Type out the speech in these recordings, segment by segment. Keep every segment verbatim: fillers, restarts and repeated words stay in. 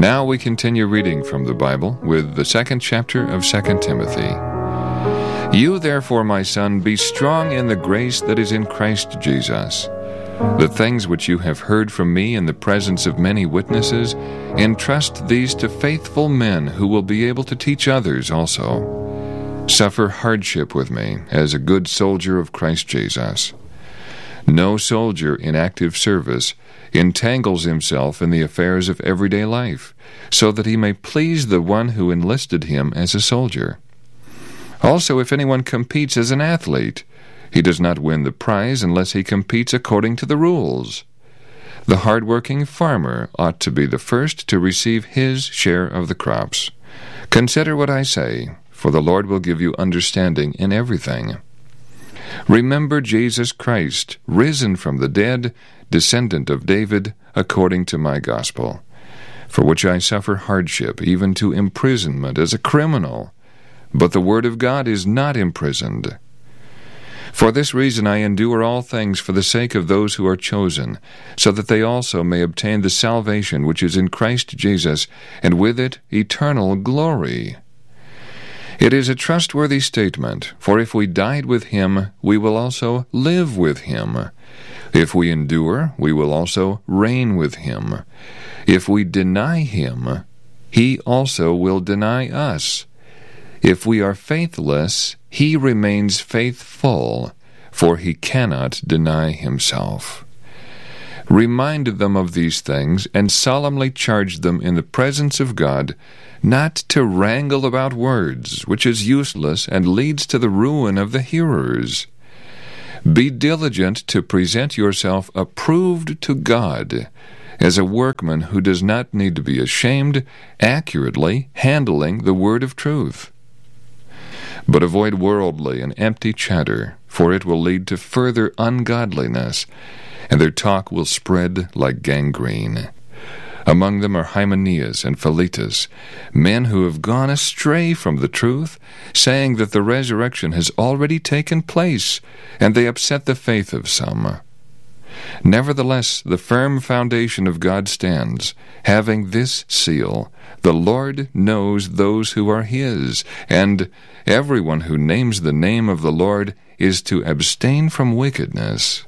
Now we continue reading from the Bible with the second chapter of Second Timothy. You therefore, my son, be strong in the grace that is in Christ Jesus. The things which you have heard from me in the presence of many witnesses, entrust these to faithful men who will be able to teach others also. Suffer hardship with me as a good soldier of Christ Jesus. No soldier in active service entangles himself in the affairs of everyday life, so that he may please the one who enlisted him as a soldier. Also, if anyone competes as an athlete, he does not win the prize unless he competes according to the rules. The hard-working farmer ought to be the first to receive his share of the crops. Consider what I say, for the Lord will give you understanding in everything. Remember Jesus Christ, risen from the dead, descendant of David, according to my gospel, for which I suffer hardship, even to imprisonment as a criminal. But the word of God is not imprisoned. For this reason I endure all things for the sake of those who are chosen, so that they also may obtain the salvation which is in Christ Jesus, and with it eternal glory. It is a trustworthy statement, for if we died with him, we will also live with him. If we endure, we will also reign with him. If we deny him, he also will deny us. If we are faithless, he remains faithful, for he cannot deny himself. Remind them of these things, and solemnly charge them in the presence of God, not to wrangle about words, which is useless and leads to the ruin of the hearers. Be diligent to present yourself approved to God, as a workman who does not need to be ashamed, accurately handling the word of truth. But avoid worldly and empty chatter, for it will lead to further ungodliness, and their talk will spread like gangrene. Among them are Hymenaeus and Philetus, men who have gone astray from the truth, saying that the resurrection has already taken place, and they upset the faith of some. Nevertheless, the firm foundation of God stands, having this seal: the Lord knows those who are his, and everyone who names the name of the Lord is to abstain from wickedness.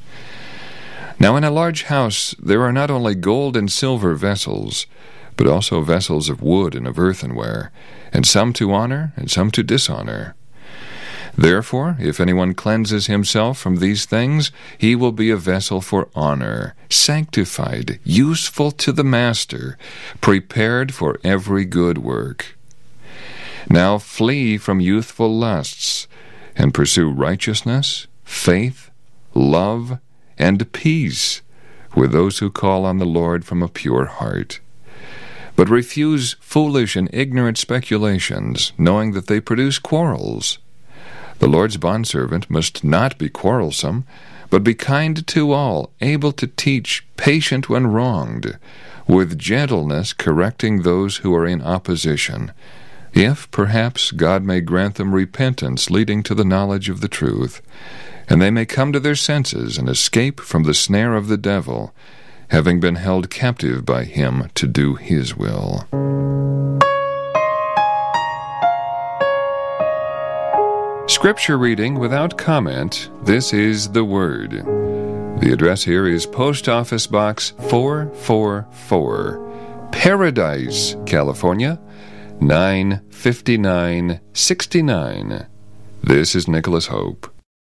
Now in a large house there are not only gold and silver vessels, but also vessels of wood and of earthenware, and some to honor and some to dishonor. Therefore, if anyone cleanses himself from these things, he will be a vessel for honor, sanctified, useful to the master, prepared for every good work. Now flee from youthful lusts, and pursue righteousness, faith, love, and peace with those who call on the Lord from a pure heart. But refuse foolish and ignorant speculations, knowing that they produce quarrels. The Lord's bondservant must not be quarrelsome, but be kind to all, able to teach, patient when wronged, with gentleness correcting those who are in opposition, if perhaps God may grant them repentance leading to the knowledge of the truth, and they may come to their senses and escape from the snare of the devil, having been held captive by him to do his will. Scripture reading without comment. This is the Word. The address here is Post Office Box four four four, Paradise, California, nine fifty-nine sixty-nine. This is Nicholas Hope.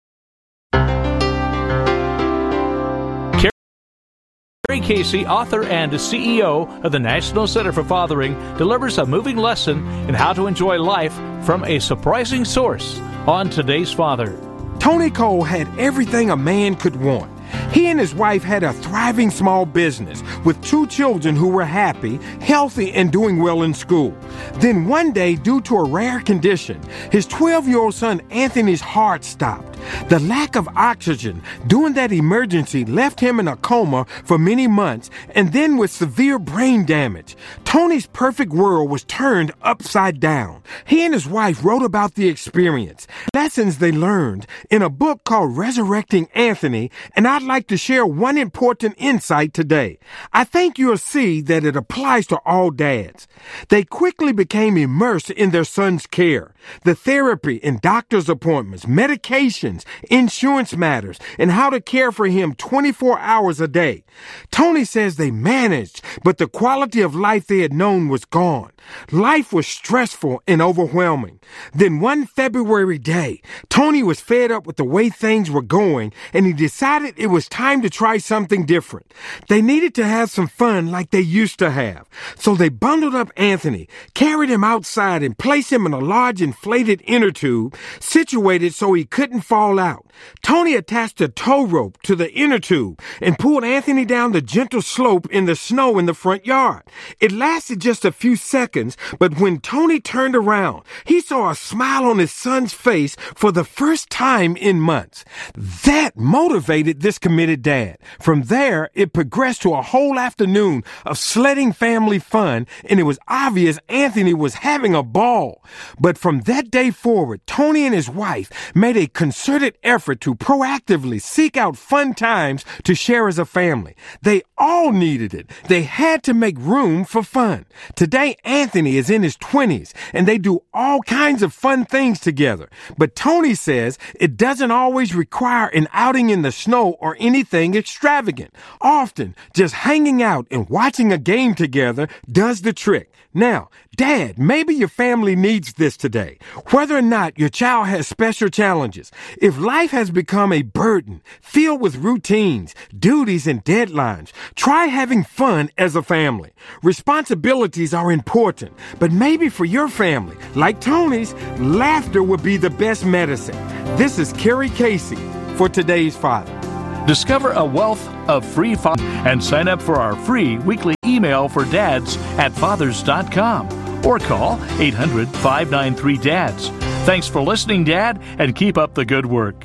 Carrie Casey, author and C E O of the National Center for Fathering, delivers a moving lesson in how to enjoy life from a surprising source on Today's Father. Tony Cole had everything a man could want. He and his wife had a thriving small business with two children who were happy, healthy, and doing well in school. Then one day, due to a rare condition, his twelve-year-old son Anthony's heart stopped. The lack of oxygen during that emergency left him in a coma for many months and then with severe brain damage. Tony's perfect world was turned upside down. He and his wife wrote about the experience, lessons they learned in a book called Resurrecting Anthony, and I'd like to share one important insight today. I think you'll see that it applies to all dads. They quickly became immersed in their son's care. The therapy and doctor's appointments, medications, insurance matters, and how to care for him twenty-four hours a day. Tony says they managed, but the quality of life they had known was gone. Life was stressful and overwhelming. Then one February day, Tony was fed up with the way things were going, and he decided it was time to try something different. They needed to have some fun like they used to have. So they bundled up Anthony, carried him outside, and placed him in a large inflated inner tube, situated so he couldn't fall out. Tony attached a tow rope to the inner tube and pulled Anthony down the gentle slope in the snow in the front yard. It lasted just a few seconds, but when Tony turned around, he saw a smile on his son's face for the first time in months. That motivated this committed dad. From there, it progressed to a whole afternoon of sledding family fun, and it was obvious Anthony was having a ball. But from that day forward, Tony and his wife made a concerted effort to proactively seek out fun times to share as a family. They all needed it. They had to make room for fun. Today, Anthony is in his twenties, and they do all kinds of fun things together. But Tony says it doesn't always require an outing in the snow or anything extravagant. Often, just hanging out and watching a game together does the trick. Now, Dad, maybe your family needs this today. Whether or not your child has special challenges, if life has become a burden filled with routines, duties, and deadlines, try having fun as a family. Responsibilities are important, but maybe for your family, like Tony's, laughter would be the best medicine. This is Kerry Casey for Today's Father. Discover a wealth of free father and sign up for our free weekly email for dads at fathers dot com or call eight hundred, five nine three, D A D S. Thanks for listening, Dad, and keep up the good work.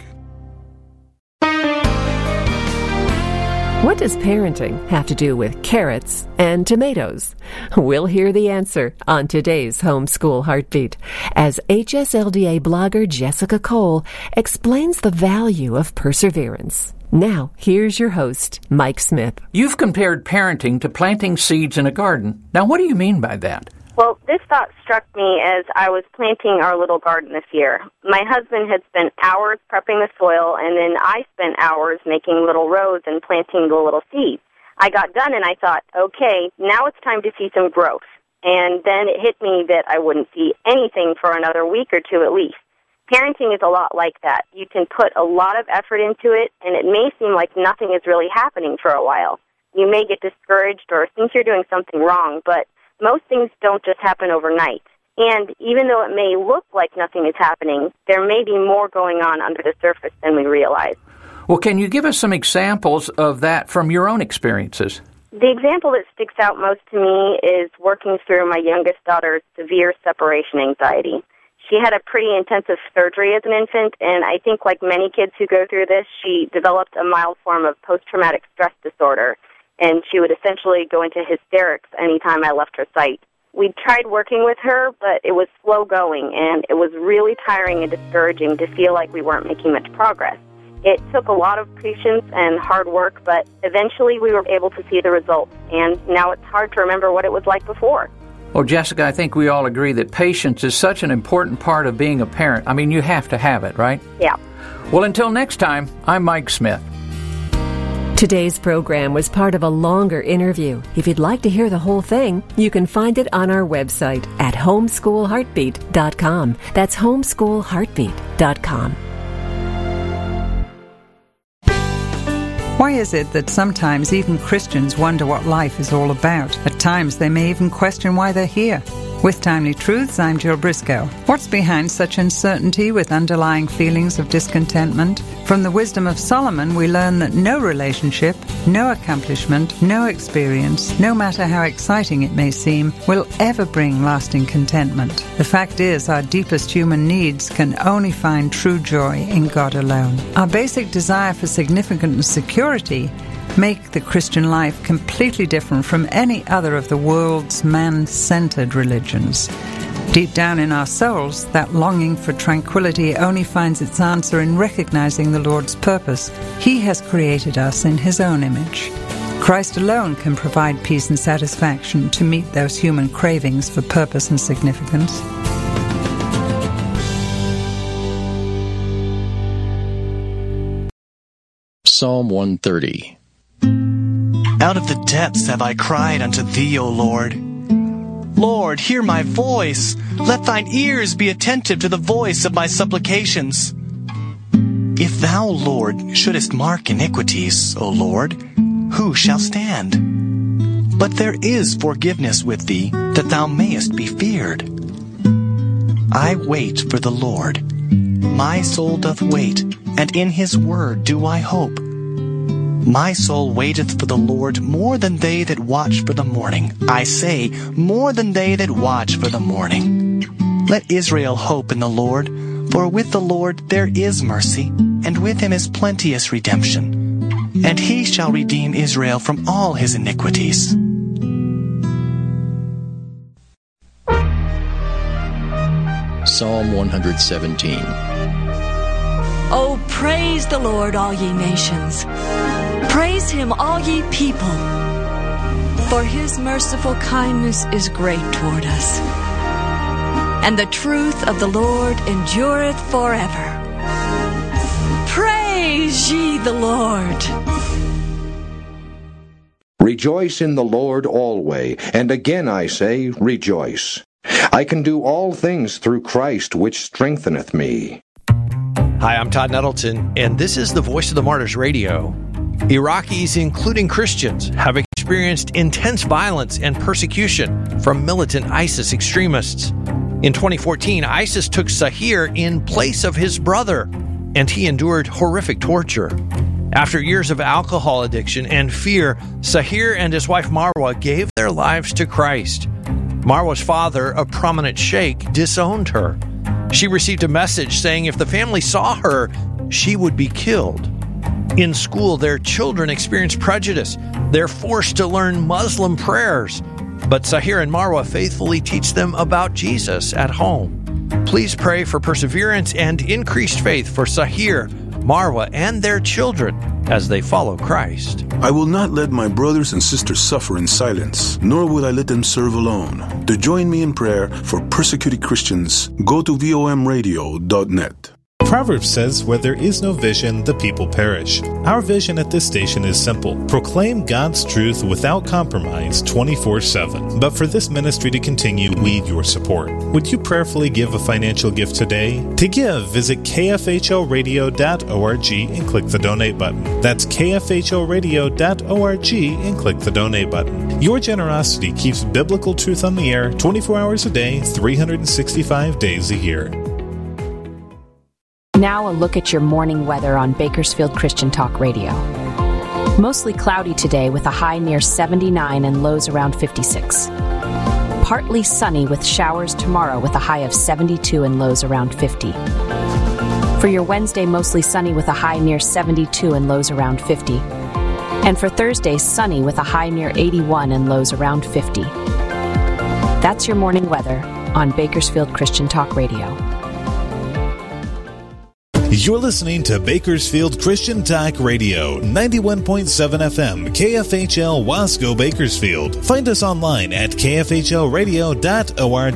What does parenting have to do with carrots and tomatoes? We'll hear the answer on today's Homeschool Heartbeat as H S L D A blogger Jessica Cole explains the value of perseverance. Now, here's your host, Mike Smith. You've compared parenting to planting seeds in a garden. Now, what do you mean by that? Well, this thought struck me as I was planting our little garden this year. My husband had spent hours prepping the soil, and then I spent hours making little rows and planting the little seeds. I got done, and I thought, okay, now it's time to see some growth. And then it hit me that I wouldn't see anything for another week or two at least. Parenting is a lot like that. You can put a lot of effort into it, and it may seem like nothing is really happening for a while. You may get discouraged or think you're doing something wrong, but most things don't just happen overnight. And even though it may look like nothing is happening, there may be more going on under the surface than we realize. Well, can you give us some examples of that from your own experiences? The example that sticks out most to me is working through my youngest daughter's severe separation anxiety. She had a pretty intensive surgery as an infant, and I think like many kids who go through this, she developed a mild form of post-traumatic stress disorder, and she would essentially go into hysterics anytime I left her sight. We tried working with her, but it was slow going, and it was really tiring and discouraging to feel like we weren't making much progress. It took a lot of patience and hard work, but eventually we were able to see the results, and now it's hard to remember what it was like before. Well, Jessica, I think we all agree that patience is such an important part of being a parent. I mean, you have to have it, right? Yeah. Well, until next time, I'm Mike Smith. Today's program was part of a longer interview. If you'd like to hear the whole thing, you can find it on our website at homeschool heartbeat dot com. That's homeschool heartbeat dot com. Why is it that sometimes even Christians wonder what life is all about? At times they may even question why they're here. With Timely Truths, I'm Jill Briscoe. What's behind such uncertainty with underlying feelings of discontentment? From the wisdom of Solomon, we learn that no relationship, no accomplishment, no experience, no matter how exciting it may seem, will ever bring lasting contentment. The fact is, our deepest human needs can only find true joy in God alone. Our basic desire for significance and security make the Christian life completely different from any other of the world's man-centered religions. Deep down in our souls, that longing for tranquility only finds its answer in recognizing the Lord's purpose. He has created us in His own image. Christ alone can provide peace and satisfaction to meet those human cravings for purpose and significance. Psalm one thirty. Out of the depths have I cried unto Thee, O Lord. Lord, hear my voice. Let Thine ears be attentive to the voice of my supplications. If Thou, Lord, shouldest mark iniquities, O Lord, who shall stand? But there is forgiveness with Thee, that Thou mayest be feared. I wait for the Lord. My soul doth wait, and in His word do I hope. My soul waiteth for the Lord more than they that watch for the morning. I say, more than they that watch for the morning. Let Israel hope in the Lord, for with the Lord there is mercy, and with Him is plenteous redemption. And He shall redeem Israel from all his iniquities. Psalm one seventeen. Oh, praise the Lord, all ye nations. Praise Him, all ye people. For His merciful kindness is great toward us. And the truth of the Lord endureth forever. Praise ye the Lord. Rejoice in the Lord always, and again I say, rejoice. I can do all things through Christ which strengtheneth me. Hi, I'm Todd Nettleton, and this is the Voice of the Martyrs Radio. Iraqis, including Christians, have experienced intense violence and persecution from militant ISIS extremists. In twenty fourteen, ISIS took Sahir in place of his brother, and he endured horrific torture. After years of alcohol addiction and fear, Sahir and his wife Marwa gave their lives to Christ. Marwa's father, a prominent sheikh, disowned her. She received a message saying if the family saw her, she would be killed. In school, their children experience prejudice. They're forced to learn Muslim prayers. But Sahir and Marwa faithfully teach them about Jesus at home. Please pray for perseverance and increased faith for Sahir, Marwa, and their children as they follow Christ. I will not let my brothers and sisters suffer in silence, nor will I let them serve alone. To join me in prayer for persecuted Christians, go to V O M radio dot net. Proverbs says, where there is no vision, the people perish. Our vision at this station is simple. Proclaim God's truth without compromise twenty-four seven. But for this ministry to continue, we need your support. Would you prayerfully give a financial gift today? To give, visit k f h o radio dot org and click the donate button. That's k f h o radio dot org and click the donate button. Your generosity keeps biblical truth on the air twenty-four hours a day, three hundred sixty-five days a year. Now a look at your morning weather on Bakersfield Christian Talk Radio. Mostly cloudy today with a high near seventy-nine and lows around fifty-six. Partly sunny with showers tomorrow with a high of seventy-two and lows around fifty. For your Wednesday, mostly sunny with a high near seventy-two and lows around fifty. And for Thursday, sunny with a high near eighty-one and lows around fifty. That's your morning weather on Bakersfield Christian Talk Radio. You're listening to Bakersfield Christian Talk Radio, ninety-one point seven F M, K F H L Wasco, Bakersfield. Find us online at k f h l radio dot org.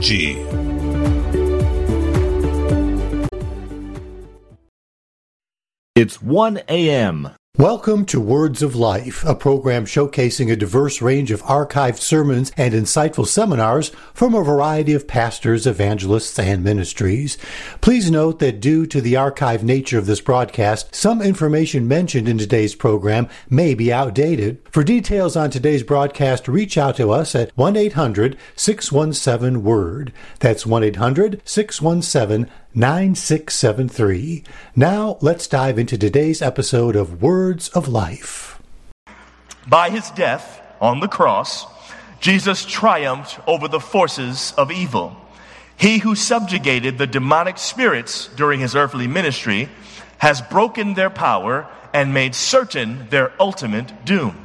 It's one a.m. Welcome to Words of Life, a program showcasing a diverse range of archived sermons and insightful seminars from a variety of pastors, evangelists, and ministries. Please note that due to the archived nature of this broadcast, some information mentioned in today's program may be outdated. For details on today's broadcast, reach out to us at one eight hundred six one seven word. That's one eight hundred six one seven nine six seven three. Now, let's dive into today's episode of Words of Life. By his death on the cross, Jesus triumphed over the forces of evil. He who subjugated the demonic spirits during his earthly ministry has broken their power and made certain their ultimate doom.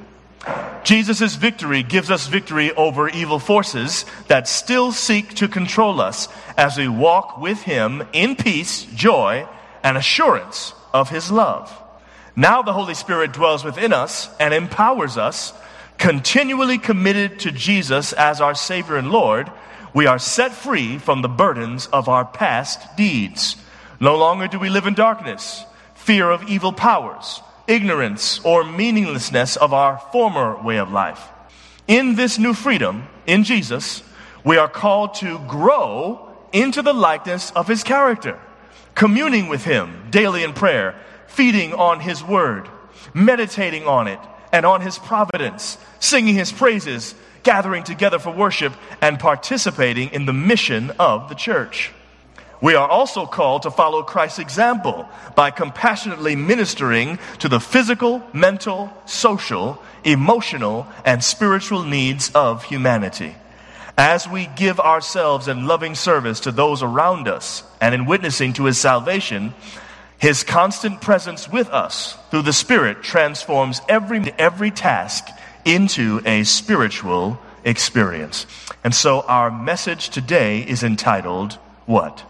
Jesus' victory gives us victory over evil forces that still seek to control us as we walk with him in peace, joy, and assurance of his love. Now the Holy Spirit dwells within us and empowers us. Continually committed to Jesus as our Savior and Lord, we are set free from the burdens of our past deeds. No longer do we live in darkness, fear of evil powers, ignorance or meaninglessness of our former way of life. In this new freedom, in Jesus, we are called to grow into the likeness of his character, communing with him daily in prayer, feeding on his word, meditating on it and on his providence, singing his praises, gathering together for worship, and participating in the mission of the church. We are also called to follow Christ's example by compassionately ministering to the physical, mental, social, emotional, and spiritual needs of humanity. As we give ourselves in loving service to those around us and in witnessing to his salvation, his constant presence with us through the Spirit transforms every, every task into a spiritual experience. And so our message today is entitled, what?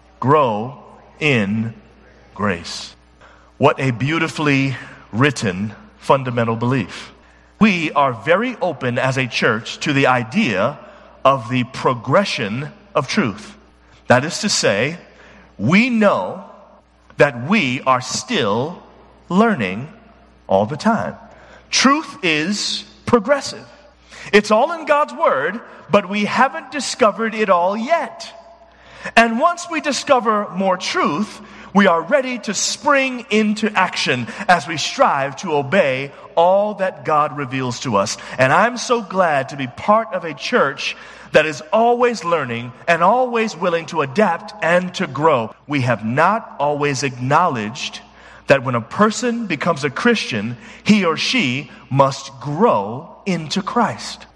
Grow in grace. What a beautifully written fundamental belief. We are very open as a church to the idea of the progression of truth. That is to say, we know that we are still learning all the time. Truth is progressive. It's all in God's Word, but we haven't discovered it all yet. And once we discover more truth, we are ready to spring into action as we strive to obey all that God reveals to us. And I'm so glad to be part of a church that is always learning and always willing to adapt and to grow. We have not always acknowledged that when a person becomes a Christian, he or she must grow into Christ.